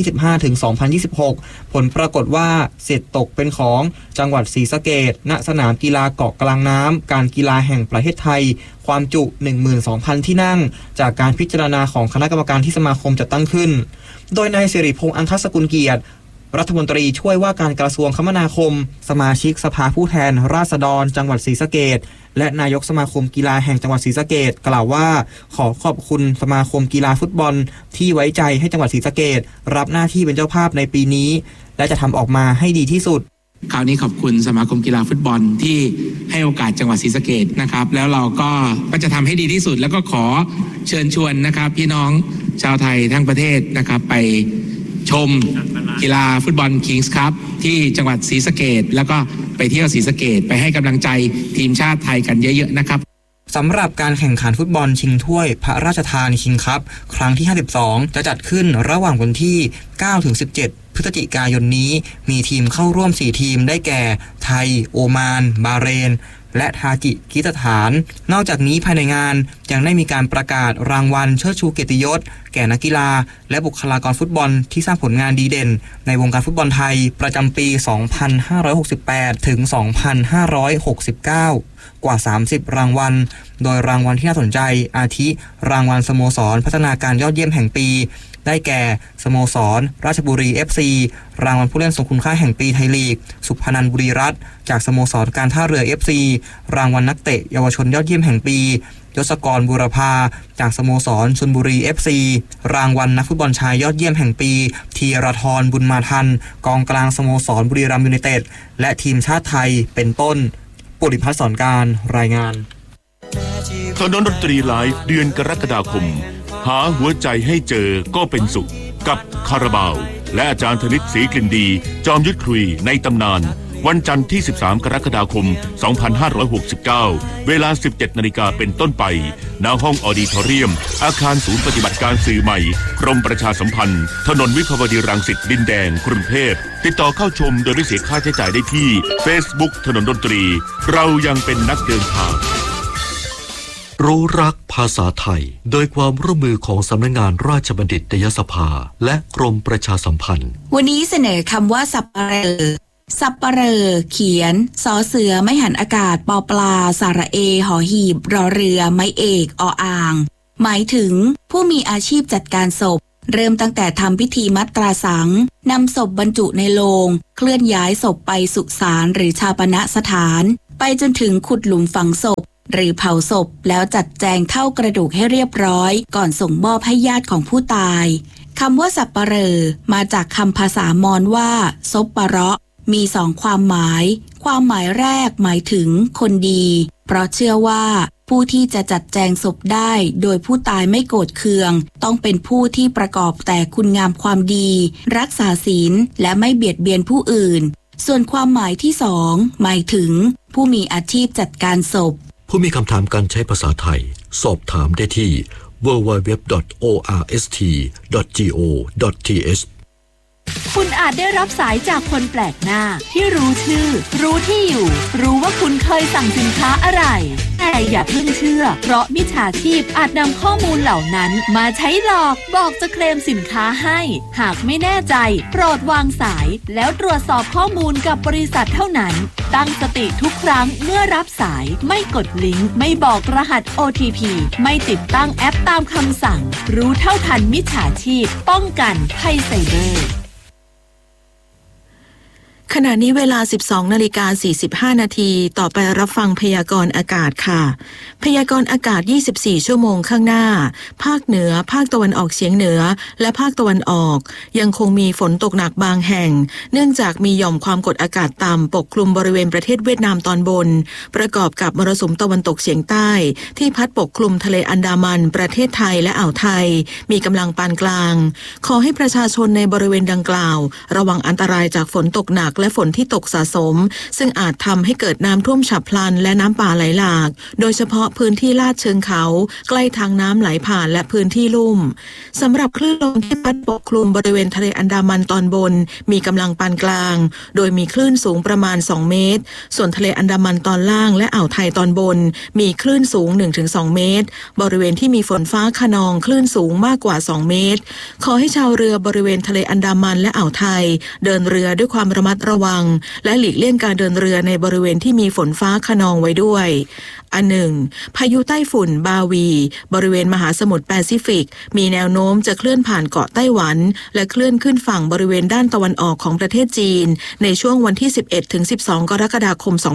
2025-2026 ผลปรากฏว่าสิทธิ์ตกเป็นของจังหวัดศรีสะเกษณสนามกีฬาเกาะกลางน้ำการกีฬาแห่งประเทศไทยความจุ 12,000 ที่นั่งจากการพิจารณาของคณะกรรมการที่สมาคมจัดตั้งขึ้นโดยนายสิริพงษ์อังคสกุลเกียรติรัฐมนตรีช่วยว่าการกระทรวงคมนาคมสมาชิกสภาผู้แทนราษฎรจังหวัดศรีสะเกษและนายกสมาคมกีฬาแห่งจังหวัดศรีสะเกษกล่าวว่าขอขอบคุณสมาคมกีฬาฟุตบอลที่ไว้ใจให้จังหวัดศรีสะเกษรับหน้าที่เป็นเจ้าภาพในปีนี้และจะทำออกมาให้ดีที่สุดคราวนี้ขอบคุณสมาคมกีฬาฟุตบอลที่ให้โอกาสจังหวัดศรีสะเกษนะครับแล้วเราก็จะทำให้ดีที่สุดแล้วก็ขอเชิญชวนนะครับพี่น้องชาวไทยทั้งประเทศนะครับไปชมกีฬาฟุตบอลคิงส์คัพที่จังหวัดศรีสะเกษแล้วก็ไปเที่ยวศรีสะเกษไปให้กำลังใจทีมชาติไทยกันเยอะๆนะครับสำหรับการแข่งขันฟุตบอลชิงถ้วยพระราชทานคิงคัพครั้งที่52จะจัดขึ้นระหว่างวันที่ 9-17 พฤศจิกายนนี้มีทีมเข้าร่วม4ทีมได้แก่ไทยโอมานบาห์เรนและทาจิกิสถานนอกจากนี้ภายในงานยังได้มีการประกาศรางวัลเชิดชูเกียรติยศแก่นักกีฬาและบุคลากรฟุตบอลที่สร้างผลงานดีเด่นในวงการฟุตบอลไทยประจำปี 2568 ถึง 2569 กว่า 30 รางวัลโดยรางวัลที่น่าสนใจอาทิรางวัลสโมสรพัฒนาการยอดเยี่ยมแห่งปีได้แก่สโมสรราชบุรี FC รางวัลผู้เล่นทรงคุณค่าแห่งปีไทยลีกสุพนันท์บุรีรัตน์จากสโมสรการท่าเรือ FC รางวัลนักเตะเยาวชนยอดเยี่ยมแห่งปียศกรบุรพาจากสโมสรชลบุรี FC รางวัลนักฟุตบอลชายยอดเยี่ยมแห่งปีธีรทรบุญมาทันกองกลางสโมสรบุรีรัมย์ยูไนเต็ดและทีมชาติไทยเป็นต้นปุริพัฒน์สอนการรายงานถนนดนตรีไลฟ์เดือนกรกฎาคมหาหัวใจให้เจอก็เป็นสุขกับคาราบาวและอาจารย์ธนิตศรีกลิ่นดีจอมยุทธคุยในตำนานวันจันทร์ที่ 13 กรกฎาคม 2569 เวลา 17 นาฬิกาเป็นต้นไปณห้องออดิทอเรียมอาคารศูนย์ปฏิบัติการสื่อใหม่กรมประชาสัมพันธ์ถนนวิภาวดีรังสิตดินแดงกรุงเทพติดต่อเข้าชมโดยไม่เสียค่าใช้จ่ายได้ที่ Facebook ถนนดนตรีเรายังเป็นนักเดินทางรู้รักภาษาไทยโดยความร่วมมือของสำนักงานราชบัณฑิตยสภาและกรมประชาสัมพันธ์วันนี้เสนอคำว่าสัปเหร่อสัปเหร่อเขียนสอเสือไม่หันอากาศปอปลาสระเอหอหีบรอเรือไม้เอกออ่างหมายถึงผู้มีอาชีพจัดการศพเริ่มตั้งแต่ทำพิธีมัตราสังนำศพบรรจุในโลงเคลื่อนย้ายศพไปสุสานหรือชาปนสถานไปจนถึงขุดหลุมฝังศพหรือเผาศพแล้วจัดแจงเท่ากระดูกให้เรียบร้อยก่อนส่งมอบให้ญาติของผู้ตายคำว่าสัปเหร่อมาจากคำภาษามอญว่าซบปะเราะมีสองความหมายความหมายแรกหมายถึงคนดีเพราะเชื่อว่าผู้ที่จะจัดแจงศพได้โดยผู้ตายไม่โกรธเคืองต้องเป็นผู้ที่ประกอบแต่คุณงามความดีรักษาศีลและไม่เบียดเบียนผู้อื่นส่วนความหมายที่สองหมายถึงผู้มีอาชีพจัดการศพผู้มีคำถามการใช้ภาษาไทยสอบถามได้ที่ www.orst.go.th คุณอาจได้รับสายจากคนแปลกหน้าที่รู้ชื่อรู้ที่อยู่รู้ว่าคุณเคยสั่งสินค้าอะไรแต่อย่าเพิ่งเชื่อเพราะมิจฉาชีพอาจนำข้อมูลเหล่านั้นมาใช้หลอกบอกจะเคลมสินค้าให้หากไม่แน่ใจโปรดวางสายแล้วตรวจสอบข้อมูลกับบริษัทเท่านั้นตั้งสติทุกครั้งเมื่อรับสายไม่กดลิงก์ไม่บอกรหัส OTP ไม่ติดตั้งแอปตามคำสั่งรู้เท่าทันมิจฉาชีพป้องกันภัยไซเบอร์ขณะนี้เวลา 12:45 นาทีต่อไปรับฟังพยากรณ์อากาศค่ะพยากรณ์อากาศ24ชั่วโมงข้างหน้าภาคเหนือภาคตะวันออกเฉียงเหนือและภาคตะวันออกยังคงมีฝนตกหนักบางแห่งเนื่องจากมีหย่อมความกดอากาศต่ำปกคลุมบริเวณประเทศเวียดนามตอนบนประกอบกับมรสุมตะวันตกเฉียงใต้ที่พัดปกคลุมทะเลอันดามันประเทศไทยและอ่าวไทยมีกำลังปานกลางขอให้ประชาชนในบริเวณดังกล่าวระวังอันตรายจากฝนตกหนักและฝนที่ตกสะสมซึ่งอาจทำให้เกิดน้ำท่วมฉับพลันและน้ำป่าไหลหลากโดยเฉพาะพื้นที่ลาดเชิงเขาใกล้ทางน้ำไหลผ่านและพื้นที่ลุ่มสำหรับคลื่นลมที่พัดปกคลุมบริเวณทะเลอันดามันตอนบนมีกำลังปานกลางโดยมีคลื่นสูงประมาณ2เมตรส่วนทะเลอันดามันตอนล่างและอ่าวไทยตอนบนมีคลื่นสูง 1-2 เมตรบริเวณที่มีฝนฟ้าคะนองคลื่นสูงมากกว่า2เมตรขอให้ชาวเรือบริเวณทะเลอันดามันและอ่าวไทยเดินเรือด้วยความระมัดระวังและหลีกเลี่ยงการเดินเรือในบริเวณที่มีฝนฟ้าคะนองไว้ด้วยอันหนึ่งพายุไต้ฝุ่นบาวีบริเวณมหาสมุทรแปซิฟิกมีแนวโน้มจะเคลื่อนผ่านเกาะไต้หวันและเคลื่อนขึ้นฝั่งบริเวณด้านตะวันออกของประเทศจีนในช่วงวันที่ 11-12 กรกฎาคม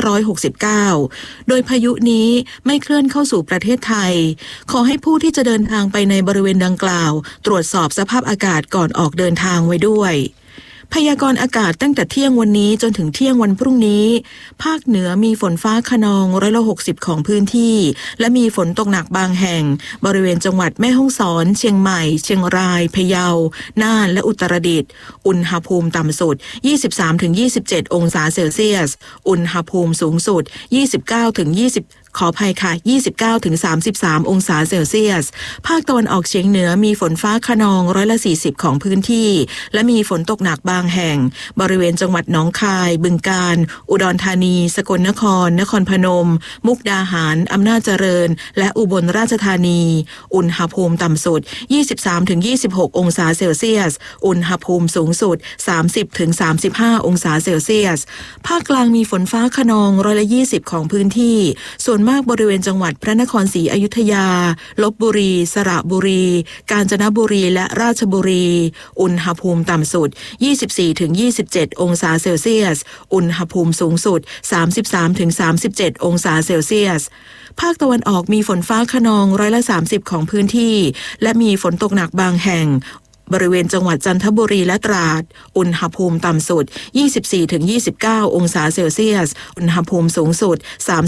2569 โดยพายุนี้ไม่เคลื่อนเข้าสู่ประเทศไทยขอให้ผู้ที่จะเดินทางไปในบริเวณดังกล่าวตรวจสอบสภาพอากาศก่อนออกเดินทางไว้ด้วยพยากรณ์อากาศตั้งแต่เที่ยงวันนี้จนถึงเที่ยงวันพรุ่งนี้ภาคเหนือมีฝนฟ้าคะนอง160ของพื้นที่และมีฝนตกหนักบางแห่งบริเวณจังหวัดแม่ฮ่องสอนเชียงใหม่เชียงรายพะเยาน่านและอุตรดิตถ์อุณหภูมิต่ำสุด 23-27 องศาเซลเซียสอุณหภูมิสูงสุด ขออภัยค่ะ 29-33 องศาเซลเซียสภาคตะวันออกเฉียงเหนือมีฝนฟ้าคะนอง40%ของพื้นที่และมีฝนตกหนักบางแห่งบริเวณจังหวัดหนองคายบึงกาฬอุดรธานีสกลนครนครพนมมุกดาหารอำนาจเจริญและอุบลราชธานีอุณหภูมิต่ำสุด 23-26 องศาเซลเซียสอุณหภูมิสูงสุด 30-35 องศาเซลเซียสภาคกลางมีฝนฟ้าคะนอง20%ของพื้นที่ส่วนมากบริเวณจังหวัดพระนครศรีอยุธยาลพบุรีสระบุรีกาญจนบุรีและราชบุรีอุณหภูมิต่ำสุด 24-27 องศาเซลเซียสอุณหภูมิสูงสุด 33-37 องศาเซลเซียสภาคตะวันออกมีฝนฟ้าคะนอง30%ของพื้นที่และมีฝนตกหนักบางแห่งบริเวณจังหวัดจันทบุรีและตราดอุณหภูมิต่ำสุด 24-29 องศาเซลเซียสอุณหภูมิสูงสุด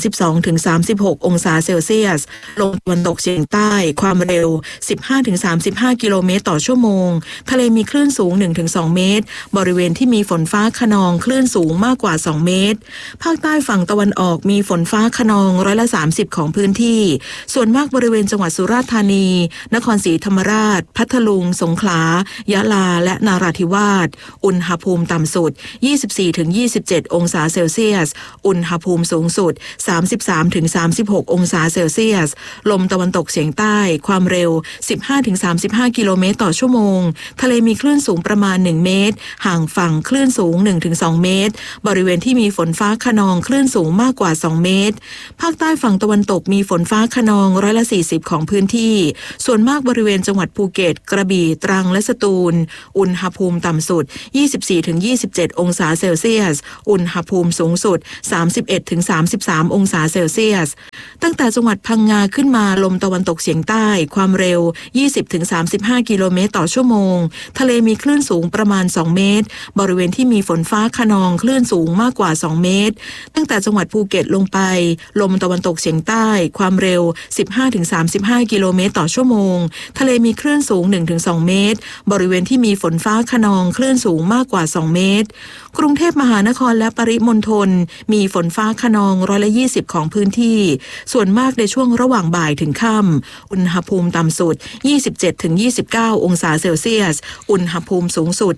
32-36 องศาเซลเซียสลมตะวันตกเฉียงใต้ความเร็ว 15-35 กิโลเมตรต่อชั่วโมงทะเลมีคลื่นสูง 1-2 เมตรบริเวณที่มีฝนฟ้าคะนองคลื่นสูงมากกว่า2เมตรภาคใต้ฝั่งตะวันออกมีฝนฟ้าคะนอง30%ของพื้นที่ส่วนมากบริเวณจังหวัดสุราษฎร์ธานีนครศรีธรรมราชพัทลุงสงขลายะลาและนราธิวาสอุณหภูมิต่ำสุด 24-27 องศาเซลเซียสอุณหภูมิสูงสุด 33-36 องศาเซลเซียสลมตะวันตกเฉียงใต้ความเร็ว 15-35 กิโลเมตรต่อชั่วโมงทะเลมีคลื่นสูงประมาณ1เมตรห่างฝั่งคลื่นสูง 1-2 เมตรบริเวณที่มีฝนฟ้าคะนองคลื่นสูงมากกว่า2เมตรภาคใต้ฝั่งตะวันตกมีฝนฟ้าคะนอง40%ของพื้นที่ส่วนมากบริเวณจังหวัดภูเก็ตกระบี่ตรังและสตูลอุณหภูมิต่ำสุด 24-27 องศาเซลเซียสอุณหภูมิสูงสุด 31-33 องศาเซลเซียสตั้งแต่จังหวัดพังงาขึ้นมาลมตะวันตกเฉียงใต้ความเร็ว 20-35 กิโลเมตรต่อชั่วโมงทะเลมีคลื่นสูงประมาณ2เมตรบริเวณที่มีฝนฟ้าคะนองคลื่นสูงมากกว่า2เมตรตั้งแต่จังหวัดภูเก็ตลงไปลมตะวันตกเฉียงใต้ความเร็ว 15-35 กิโลเมตรต่อชั่วโมงทะเลมีคลื่นสูง 1-2 เมตรบริเวณที่มีฝนฟ้าคะนองคลื่นสูงมากกว่า2เมตรกรุงเทพมหานครและปริมณฑลมีฝนฟ้าคะนอง20%ของพื้นที่ส่วนมากในช่วงระหว่างบ่ายถึงค่ำอุณหภูมิต่ำสุด 27-29 องศาเซลเซียสอุณหภูมิสูงสุด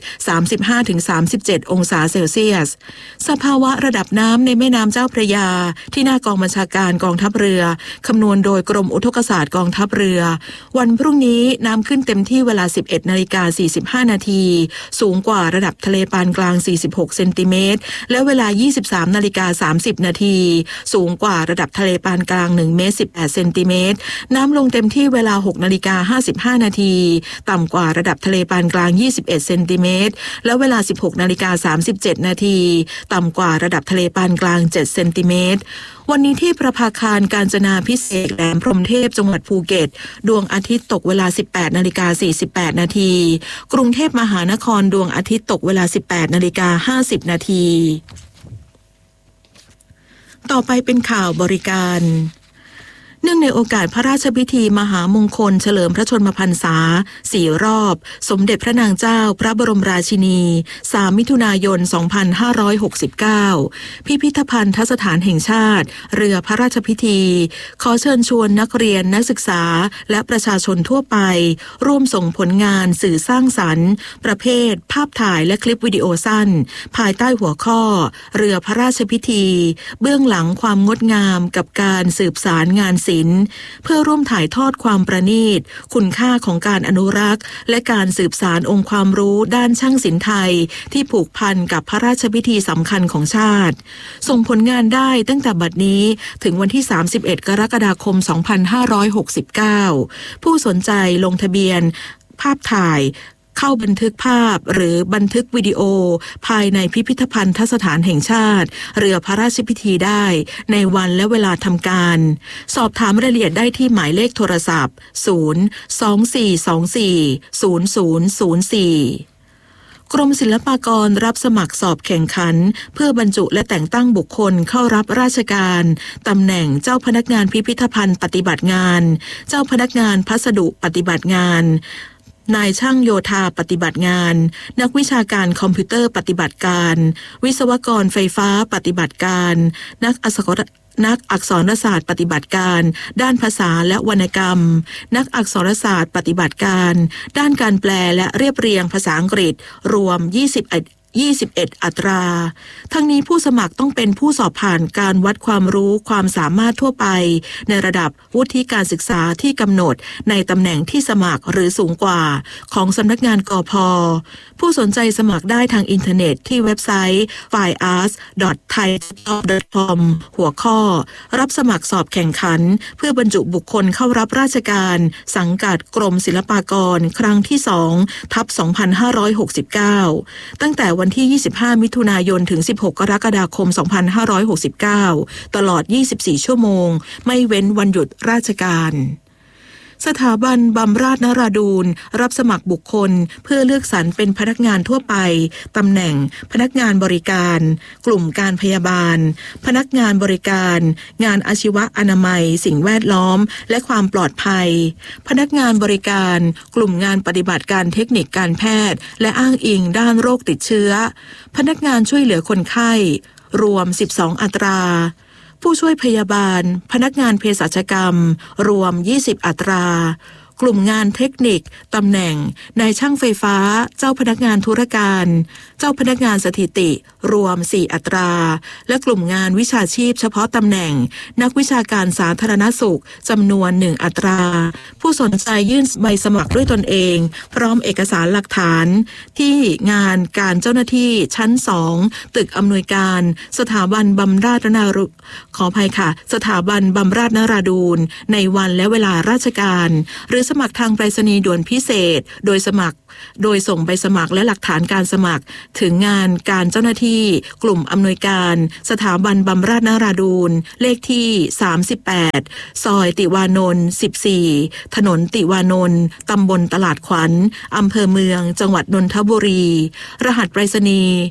35-37 องศาเซลเซียสสภาวะระดับน้ำในแม่น้ำเจ้าพระยาที่หน้ากองบัญชาการกองทัพเรือคำนวณโดยกรมอุทกศาสตร์กองทัพเรือวันพรุ่งนี้น้ำขึ้นเต็มที่เวลา 11:45 นาทีสูงกว่าระดับทะเลปานกลาง46เซนติเมตรและเวลา 23:30 นาทีสูงกว่าระดับทะเลปานกลาง1เมตร18เซนติเมตรน้ำลงเต็มที่เวลา 6:55 นาทีต่ำกว่าระดับทะเลปานกลาง21เซนติเมตรและเวลา 16:37 นาทีต่ำกว่าระดับทะเลปานกลาง7เซนติเมตรวันนี้ที่ประภาคารกาญจนาภิเษกแหลมพรหมเทพจังหวัดภูเก็ตดวงอาทิตย์ตกเวลา 18:48 นาทีกรุงเทพมหานครดวงอาทิตย์ตกเวลา 18:50 นาทีต่อไปเป็นข่าวบริการเนื่องในโอกาสพระราชพิธีมหามงคลเฉลิมพระชนมพรรษา4รอบสมเด็จพระนางเจ้าพระบรมราชินี3มิถุนายน 2569พิพิธภัณฑสถานแห่งชาติเรือพระราชพิธีขอเชิญชวนนักเรียนนักศึกษาและประชาชนทั่วไปร่วมส่งผลงานสื่อสร้างสรรค์ประเภทภาพถ่ายและคลิปวิดีโอสั้นภายใต้หัวข้อเรือพระราชพิธีเบื้องหลังความงดงามกับการสืบสารงานศิลป์เพื่อร่วมถ่ายทอดความประณีตคุณค่าของการอนุรักษ์และการสืบสานองค์ความรู้ด้านช่างศิลป์ไทยที่ผูกพันกับพระราชพิธีสำคัญของชาติส่งผลงานได้ตั้งแต่บัดนี้ถึงวันที่31 กรกฎาคม 2569ผู้สนใจลงทะเบียนภาพถ่ายเข้าบันทึกภาพหรือบันทึกวิดีโอภายในพิพิธภัณฑสถานแห่งชาติเรือพระราชพิธีได้ในวันและเวลาทำการสอบถามรายละเอียดได้ที่หมายเลขโทรศัพท์024240004กรมศิลปากรรับสมัครสอบแข่งขันเพื่อบรรจุและแต่งตั้งบุคคลเข้ารับราชการตำแหน่งเจ้าพนักงานพิพิธภัณฑ์ปฏิบัติงานเจ้าพนักงานพัสดุปฏิบัติงานนายช่างโยธาปฏิบัติงานนักวิชาการคอมพิวเตอร์ปฏิบัติการวิศวกรไฟฟ้าปฏิบัติการนักอักษรศาสตร์ปฏิบัติการด้านภาษาและวรรณกรรมนักอักษรศาสตร์ปฏิบัติการด้านการแปลและเรียบเรียงภาษาอังกฤษรวม21 อัตราทั้งนี้ผู้สมัครต้องเป็นผู้สอบผ่านการวัดความรู้ความสามารถทั่วไปในระดับวุฒิการศึกษาที่กำหนดในตำแหน่งที่สมัครหรือสูงกว่าของสำนักงานกพ.ผู้สนใจสมัครได้ทางอินเทอร์เน็ตที่เว็บไซต์ filearts.thaijob.com หัวข้อรับสมัครสอบแข่งขันเพื่อบรรจุบุคคลเข้ารับราชการสังกัดกรมศิลปากรครั้งที่ 2/2569 ตั้งแต่วันที่25มิถุนายนถึง16กรกฎาคม2569ตลอด24ชั่วโมงไม่เว้นวันหยุดราชการสถาบันบำราศนราดูรรับสมัครบุคคลเพื่อเลือกสรรเป็นพนักงานทั่วไปตำแหน่งพนักงานบริการกลุ่มการพยาบาลพนักงานบริการงานอาชีวะอนามัยสิ่งแวดล้อมและความปลอดภัยพนักงานบริการกลุ่มงานปฏิบัติการเทคนิคการแพทย์และอ้างอิงด้านโรคติดเชื้อพนักงานช่วยเหลือคนไข้รวม12อัตราผู้ช่วยพยาบาลพนักงานเภสัชกรรมรวม20อัตรากลุ่มงานเทคนิคตำแหน่งนายช่างไฟฟ้าเจ้าพนักงานธุรการเจ้าพนักงานสถิติรวม4อัตราและกลุ่มงานวิชาชีพเฉพาะตำแหน่งนักวิชาการสาธารณสุขจำนวน1อัตราผู้สนใจยื่นใบสมัครด้วยตนเองพร้อมเอกสารหลักฐานที่งานการเจ้าหน้าที่ชั้น2ตึกอำนวยการสถาบันบำราศนราขออภัยค่ะสถาบันบำราศนราดูรในวันและเวลาราชการหรือสมัครทางไปรษณีย์ด่วนพิเศษโดยส่งใบสมัครและหลักฐานการสมัครถึงงานการเจ้าหน้าที่กลุ่มอำนวยการสถาบันบำราศนราดูรเลขที่38ซอยติวานนท์14ถนนติวานนท์ตำบลตลาดขวัญอำเภอเมืองจังหวัดนนทบุรีรหัสไปรษณีย์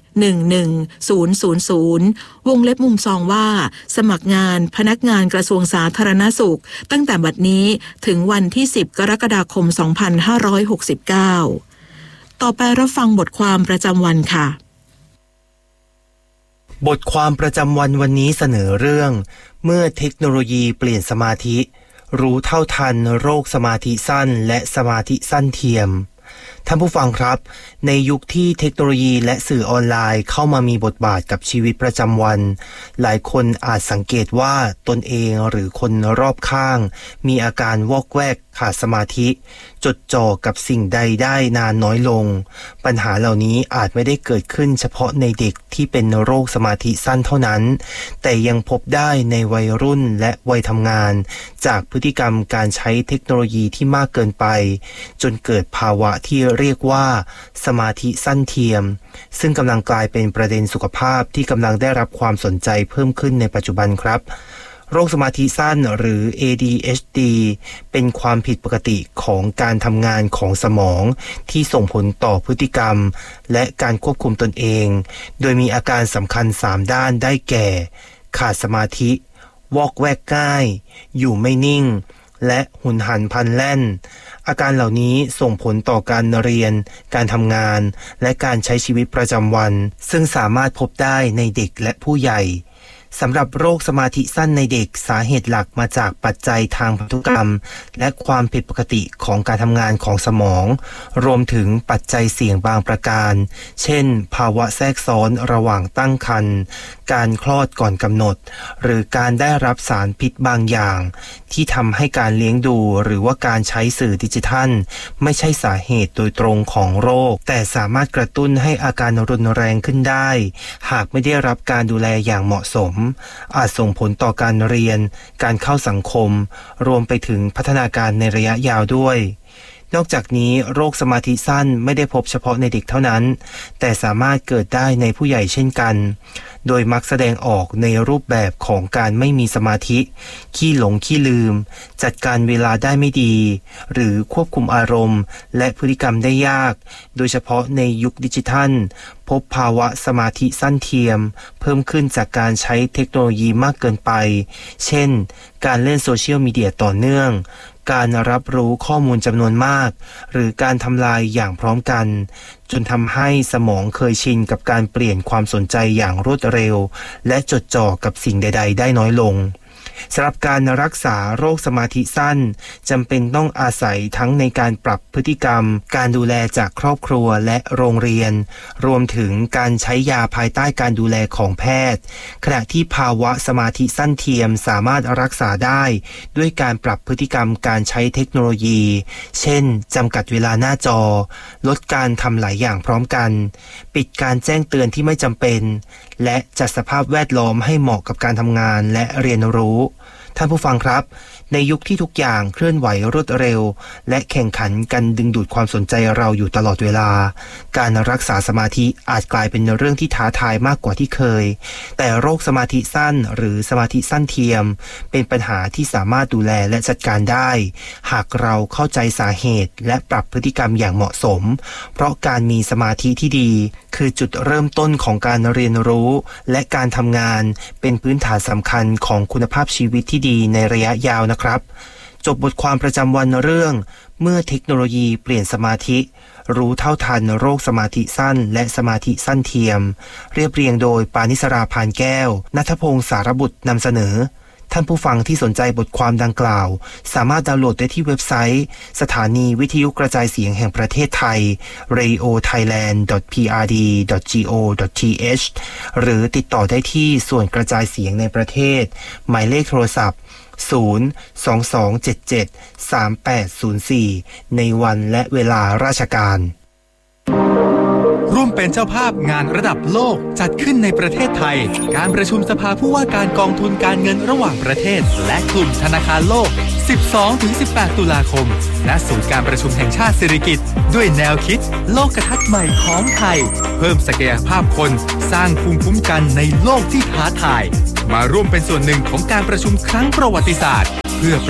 11000วงเล็บมุมซองว่าสมัครงานพนักงานกระทรวงสาธารณสุขตั้งแต่บัดนี้ถึงวันที่10กรกฎาคม2569ต่อไปรับฟังบทความประจำวันค่ะบทความประจำวันวันนี้เสนอเรื่องเมื่อเทคโนโลยีเปลี่ยนสมาธิรู้เท่าทันโรคสมาธิสั้นและสมาธิสั้นเทียมท่านผู้ฟังครับในยุคที่เทคโนโลยีและสื่อออนไลน์เข้ามามีบทบาทกับชีวิตประจำวันหลายคนอาจสังเกตว่าตนเองหรือคนรอบข้างมีอาการวอกแวกขาดสมาธิจดจ่อกับสิ่งใดได้นานน้อยลงปัญหาเหล่านี้อาจไม่ได้เกิดขึ้นเฉพาะในเด็กที่เป็นโรคสมาธิสั้นเท่านั้นแต่ยังพบได้ในวัยรุ่นและวัยทำงานจากพฤติกรรมการใช้เทคโนโลยีที่มากเกินไปจนเกิดภาวะที่เรียกว่าสมาธิสั้นเทียมซึ่งกำลังกลายเป็นประเด็นสุขภาพที่กำลังได้รับความสนใจเพิ่มขึ้นในปัจจุบันครับโรคสมาธิสั้นหรือ ADHD เป็นความผิดปกติของการทำงานของสมองที่ส่งผลต่อพฤติกรรมและการควบคุมตนเองโดยมีอาการสำคัญ3ด้านได้แก่ขาดสมาธิวอกแวกง่ายอยู่ไม่นิ่งและหุนหันพลันแล่นอาการเหล่านี้ส่งผลต่อการเรียนการทำงานและการใช้ชีวิตประจำวันซึ่งสามารถพบได้ในเด็กและผู้ใหญ่สำหรับโรคสมาธิสั้นในเด็กสาเหตุหลักมาจากปัจจัยทางพันธุกรรมและความผิดปกติของการทำงานของสมองรวมถึงปัจจัยเสี่ยงบางประการเช่นภาวะแทรกซ้อนระหว่างตั้งครรภ์การคลอดก่อนกำหนดหรือการได้รับสารพิษบางอย่างที่ทำให้การเลี้ยงดูหรือว่าการใช้สื่อดิจิทัลไม่ใช่สาเหตุโดยตรงของโรคแต่สามารถกระตุ้นให้อาการรุนแรงขึ้นได้หากไม่ได้รับการดูแลอย่างเหมาะสมอาจส่งผลต่อการเรียนการเข้าสังคมรวมไปถึงพัฒนาการในระยะยาวด้วยนอกจากนี้โรคสมาธิสั้นไม่ได้พบเฉพาะในเด็กเท่านั้นแต่สามารถเกิดได้ในผู้ใหญ่เช่นกันโดยมักแสดงออกในรูปแบบของการไม่มีสมาธิขี้หลงขี้ลืมจัดการเวลาได้ไม่ดีหรือควบคุมอารมณ์และพฤติกรรมได้ยากโดยเฉพาะในยุคดิจิทัลพบภาวะสมาธิสั้นเทียมเพิ่มขึ้นจากการใช้เทคโนโลยีมากเกินไปเช่นการเล่นโซเชียลมีเดียต่อเนื่องการรับรู้ข้อมูลจำนวนมากหรือการทำลายอย่างพร้อมกันจนทำให้สมองเคยชินกับการเปลี่ยนความสนใจอย่างรวดเร็วและจดจ่อกับสิ่งใดๆได้น้อยลงสำหรับการรักษาโรคสมาธิสั้นจำเป็นต้องอาศัยทั้งในการปรับพฤติกรรมการดูแลจากครอบครัวและโรงเรียนรวมถึงการใช้ยาภายใต้การดูแลของแพทย์ขณะที่ภาวะสมาธิสั้นเทียมสามารถรักษาได้ด้วยการปรับพฤติกรรมการใช้เทคโนโลยีเช่นจำกัดเวลาหน้าจอลดการทำหลายอย่างพร้อมกันปิดการแจ้งเตือนที่ไม่จำเป็นและจัดสภาพแวดล้อมให้เหมาะกับการทำงานและเรียนรู้ท่านผู้ฟังครับในยุคที่ทุกอย่างเคลื่อนไหวรวดเร็วและแข่งขันกันดึงดูดความสนใจเราอยู่ตลอดเวลาการรักษาสมาธิอาจกลายเป็นเรื่องที่ท้าทายมากกว่าที่เคยแต่โรคสมาธิสั้นหรือสมาธิสั้นเทียมเป็นปัญหาที่สามารถดูแลและจัดการได้หากเราเข้าใจสาเหตุและปรับพฤติกรรมอย่างเหมาะสมเพราะการมีสมาธิที่ดีคือจุดเริ่มต้นของการเรียนรู้และการทำงานเป็นพื้นฐานสำคัญของคุณภาพชีวิตที่ดีในระยะยาวนะครับจบบทความประจำวันเรื่องเมื่อเทคโนโลยีเปลี่ยนสมาธิรู้เท่าทันโรคสมาธิสั้นและสมาธิสั้นเทียมเรียบเรียงโดยปานิสราพานแก้วณัฐพงศ์สารบุตรนำเสนอท่านผู้ฟังที่สนใจบทความดังกล่าวสามารถดาวน์โหลดได้ที่เว็บไซต์สถานีวิทยุกระจายเสียงแห่งประเทศไทย radiothailand.prd.go.th หรือติดต่อได้ที่ส่วนกระจายเสียงในประเทศหมายเลขโทรศัพท์022773804ในวันและเวลาราชการร่วมเป็นเจ้าภาพงานระดับโลกจัดขึ้นในประเทศไทยการประชุมสภาผู้ว่าการกองทุนการเงินระหว่างประเทศและกลุ่มธนาคารโลก 12-18 ตุลาคมณศูนย์การประชุมแห่งชาติสิริกิติ์ด้วยแนวคิดโลกทัศน์ใหม่ของไทยเพิ่มศักยภาพคนสร้างภูมิคุ้มกันในโลกที่ท้าทายมาร่วมเป็นส่วนหนึ่งของการประชุมครั้งประวัติศาสตร์เพื่อ